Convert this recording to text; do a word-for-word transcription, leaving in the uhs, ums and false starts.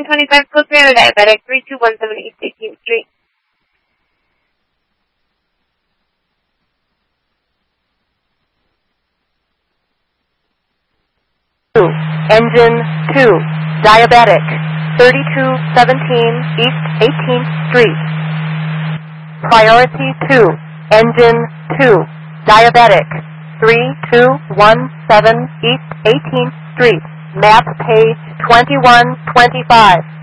twenty-five Postman Diabetic, three two one seven East eighteenth Street. Engine two, Diabetic, thirty-two seventeen East eighteenth Street. Priority two, Engine two, Diabetic, three two one seven East eighteenth Street. Map page twenty-one twenty-five.